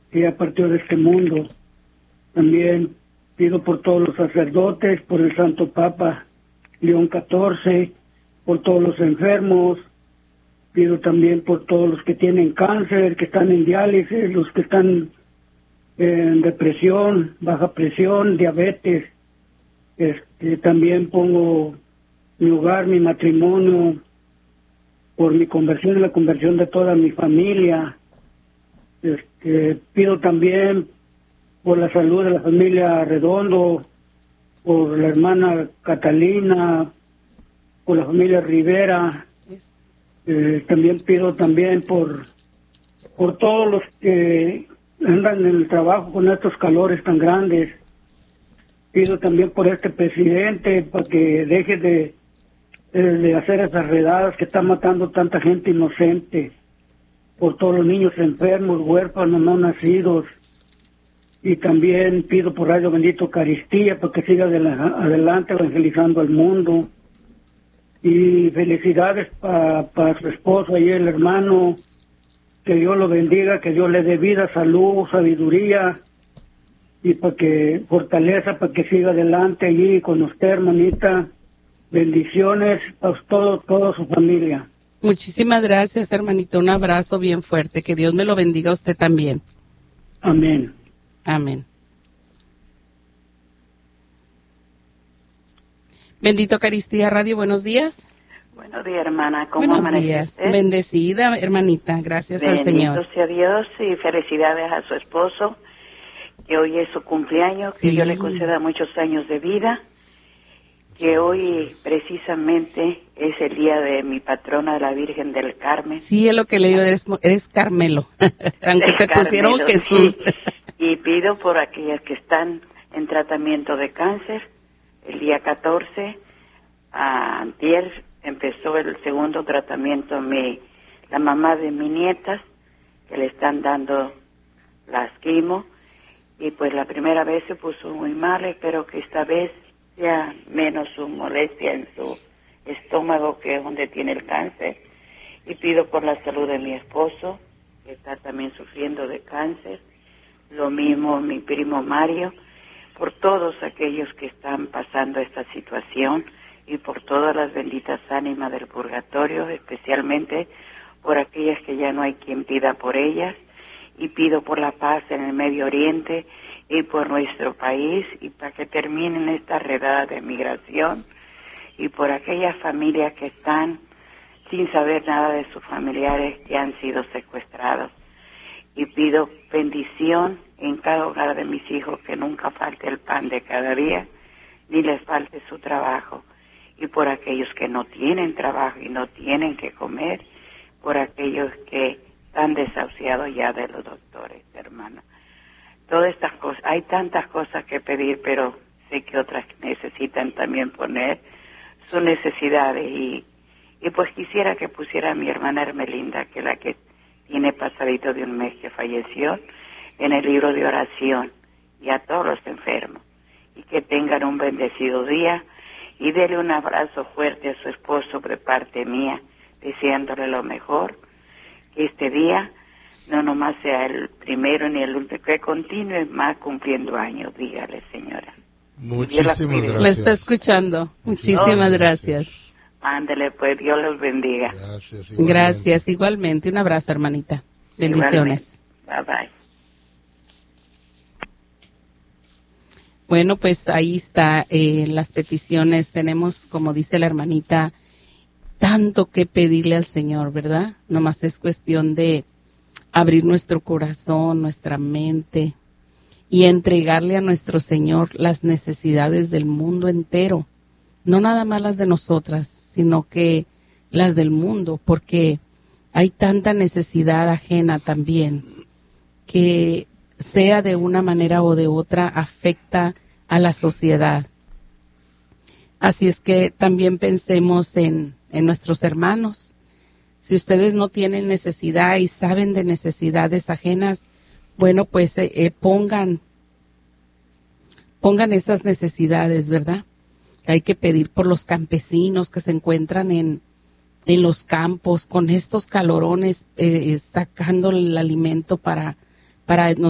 que ya partió de este mundo. También pido por todos los sacerdotes, por el Santo Papa León XIV, por todos los enfermos. Pido también por todos los que tienen cáncer, que están en diálisis, los que están en depresión, baja presión, diabetes. También pongo mi hogar, mi matrimonio, por mi conversión y la conversión de toda mi familia. Pido también por la salud de la familia Redondo, por la hermana Catalina, por la familia Rivera. También pido también por todos los que andan en el trabajo con estos calores tan grandes. Pido también por este presidente para que deje de hacer esas redadas que están matando tanta gente inocente, por todos los niños enfermos, huérfanos, no nacidos. Y también pido por Radio Bendito Eucaristía para que siga adelante evangelizando al mundo. Y felicidades para su esposo y el hermano, que Dios lo bendiga, que Dios le dé vida, salud, sabiduría y para que fortaleza, para que siga adelante allí con usted, hermanita. Bendiciones a toda su familia. Muchísimas gracias, hermanito. Un abrazo bien fuerte. Que Dios me lo bendiga a usted también. Amén. Amén. Bendito Eucaristía Radio, buenos días. Buenos días, hermana. ¿Cómo buenos amaneciste? Días. Bendecida, hermanita. Gracias al Señor. Bendito sea Dios y felicidades a su esposo, que hoy es su cumpleaños, que Dios le conceda muchos años de vida, que hoy precisamente es el día de mi patrona, de la Virgen del Carmen. Sí, es lo que le digo, eres Carmelo, aunque te pusieron Jesús. Sí. Y pido por aquellas que están en tratamiento de cáncer. El día 14, antier, empezó el segundo tratamiento la mamá de mi nieta, que le están dando las quimo, y pues la primera vez se puso muy mal. Espero que esta vez sea menos su molestia en su estómago, que es donde tiene el cáncer. Y pido por la salud de mi esposo, que está también sufriendo de cáncer. Lo mismo mi primo Mario, por todos aquellos que están pasando esta situación y por todas las benditas ánimas del purgatorio, especialmente por aquellas que ya no hay quien pida por ellas. Y pido por la paz en el Medio Oriente y por nuestro país, y para que terminen esta redada de migración, y por aquellas familias que están sin saber nada de sus familiares que han sido secuestrados. Y pido bendición en cada hogar de mis hijos, que nunca falte el pan de cada día, ni les falte su trabajo. Y por aquellos que no tienen trabajo y no tienen que comer, por aquellos que están desahuciados ya de los doctores, hermana. Todas estas cosas, hay tantas cosas que pedir, pero sé que otras necesitan también poner sus necesidades. Y pues quisiera que pusiera a mi hermana Hermelinda, que es la que tiene pasadito de un mes que falleció, en el libro de oración, y a todos los enfermos, y que tengan un bendecido día, y dele un abrazo fuerte a su esposo de parte mía, deseándole lo mejor, que este día no nomás sea el primero ni el último, que continúe más cumpliendo años. Dígale, señora. Muchísimas gracias. Me está escuchando. Muchísimas gracias. Ándele, pues, Dios los bendiga. Gracias, igualmente. Un abrazo, hermanita. Bendiciones. Bye, bye. Bueno, pues ahí está las peticiones. Tenemos, como dice la hermanita, tanto que pedirle al Señor, ¿verdad? Nomás es cuestión de abrir nuestro corazón, nuestra mente y entregarle a nuestro Señor las necesidades del mundo entero. No nada más las de nosotras, sino que las del mundo, porque hay tanta necesidad ajena también que sea de una manera o de otra afecta a la sociedad. Así es que también pensemos en nuestros hermanos. Si ustedes no tienen necesidad y saben de necesidades ajenas, bueno, pues pongan esas necesidades, ¿verdad? Hay que pedir por los campesinos que se encuentran en los campos con estos calorones, sacando el alimento para